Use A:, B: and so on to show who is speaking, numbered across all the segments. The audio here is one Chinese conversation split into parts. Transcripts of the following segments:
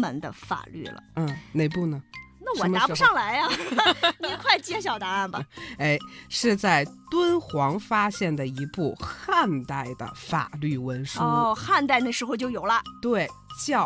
A: 门的法律了。
B: 哪部呢？
A: 那我答不上来呀，你快揭晓答案吧。
B: 是在敦煌发现的一部汉代的法律文书。
A: 汉代那时候就有了。
B: 对，叫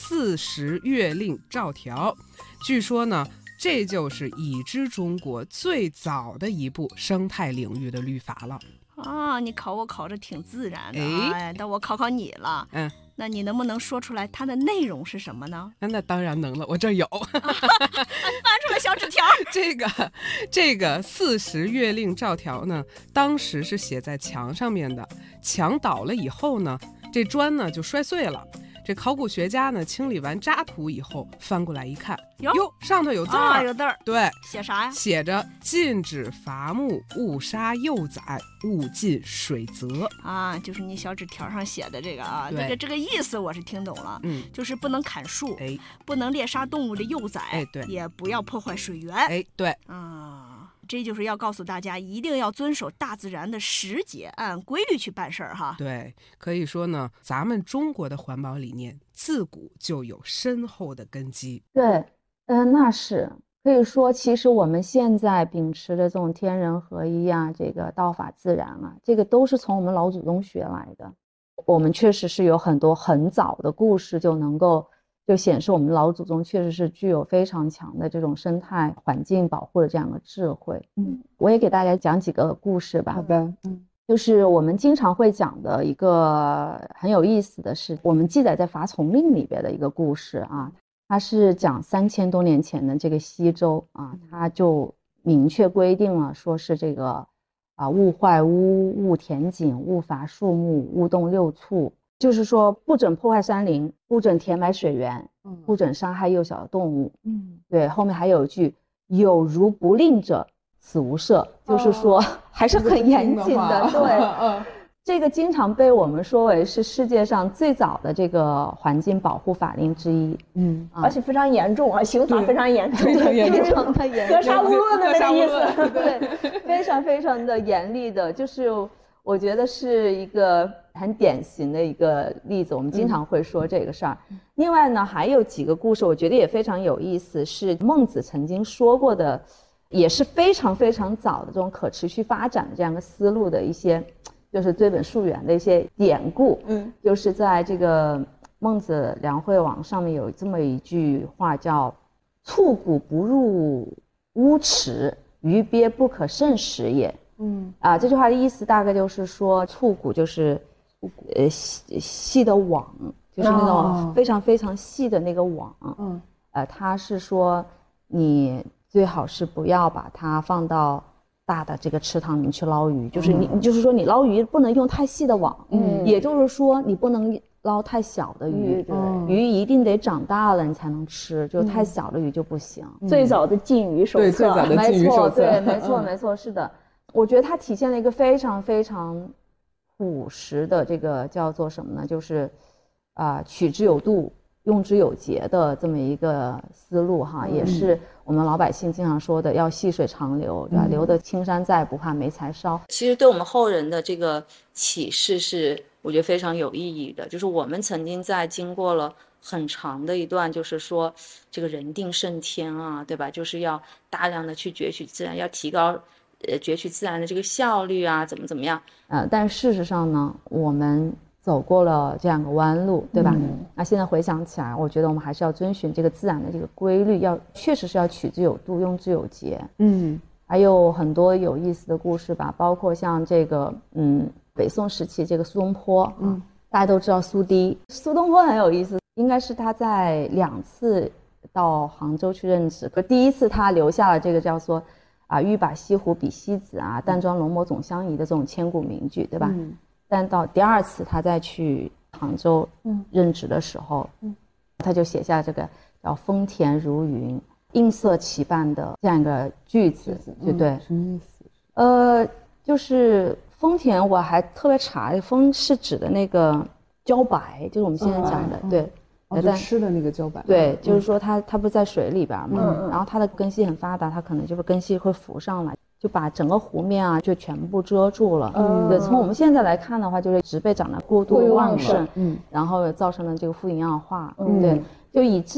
B: 《40月令诏条》。据说呢，这就是已知中国最早的一部生态领域的律法了。
A: 你考我考着挺自然的。那我考考你了。那你能不能说出来它的内容是什么呢？
B: 那当然能了，我这儿有。
A: 翻出来小纸条。
B: 这个40月令诏条呢，当时是写在墙上面的。墙倒了以后呢，这砖呢就摔碎了。这考古学家呢清理完渣土以后，翻过来一看，哟，上头有字儿。
A: 有字儿。
B: 对，
A: 写啥呀？
B: 写着禁止伐木，勿杀幼崽，勿进水泽。
A: 就是你小纸条上写的这个啊。这个意思我是听懂了。就是不能砍树，不能猎杀动物的幼崽，
B: 对，
A: 也不要破坏水源。
B: 对。
A: 这就是要告诉大家，一定要遵守大自然的时节，按规律去办事儿哈。
B: 对，可以说呢，咱们中国的环保理念自古就有深厚的根基。
C: 对，那是可以说，其实我们现在秉持的这种天人合一啊，这个道法自然啊，这个都是从我们老祖宗学来的。我们确实是有很多很早的故事就显示我们老祖宗确实是具有非常强的这种生态环境保护的这样的智慧。我也给大家讲几个故事吧。
D: 好的。
C: 就是我们经常会讲的一个很有意思的是，我们记载在《伐丛令》里边的一个故事啊，它是讲3000多年前的这个西周啊，它就明确规定了，说是这个勿坏屋，勿填井，勿伐树木，勿动六畜。就是说不准破坏山林，不准填埋水源，不准伤害幼小的动物。对，后面还有一句，有如不令者死无赦，就是说还是很严谨的。对，这个经常被我们说为是世界上最早的这个环境保护法令之一。
D: 而且非常严重啊，刑罚非常严重，
C: 非常的严重，
D: 格杀勿论的那个意思。
C: 对，非常非常的严厉的，就是我觉得是一个很典型的一个例子，我们经常会说这个事儿。另外呢，还有几个故事，我觉得也非常有意思，是孟子曾经说过的，也是非常非常早的这种可持续发展的这样的思路的一些，就是追本溯源的一些典故。就是在这个孟子梁惠王上面有这么一句话叫“畜谷不入污池，鱼鳖不可胜食也”。这句话的意思大概就是说，畜谷就是细的网，就是那种非常非常细的那个网。它是说你最好是不要把它放到大的这个池塘里面去捞鱼，就是你就是说你捞鱼不能用太细的网，也就是说你不能捞太小的鱼，鱼一定得长大了你才能吃，就太小的鱼就不行。
D: 最早的禁渔手册，
B: 对，最早的禁渔手册，
C: 对，没错没错，是的。我觉得它体现了一个非常非常朴实的这个叫做什么呢？就是取之有度，用之有节的这么一个思路哈，也是我们老百姓经常说的要细水长流，对吧？留得青山在，不怕没柴烧。
E: 其实对我们后人的这个启示是我觉得非常有意义的，就是我们曾经在经过了很长的一段，就是说这个人定胜天啊，对吧？就是要大量的去攫取自然，要提高攫取自然的这个效率啊，怎么样？
C: 但事实上呢，我们走过了这样个弯路，对吧？那现在回想起来，我觉得我们还是要遵循这个自然的这个规律，确实是要取之有度，用之有节。还有很多有意思的故事吧，包括像这个北宋时期这个苏东坡，大家都知道苏堤，苏东坡很有意思，应该是他在2次到杭州去任职，可第一次他留下了这个叫做欲把西湖比西子啊，淡妆浓抹总相宜的这种千古名句，对吧？但到第2次他再去杭州任职的时候，他就写下这个叫丰田如云，映色齐半的这样一个句子，对不对？
D: 什么意思？
C: 就是丰田，我还特别查，丰是指的那个茭白，就是我们现在讲的，对。
D: 就吃的那个茭白。
C: 对，就是说它不在水里边嘛，然后它的根系很发达，它可能就是根系会浮上来，就把整个湖面就全部遮住了。对，从我们现在来看的话，就是植被长得过度旺盛，然后造成了这个富营养化。对，就以致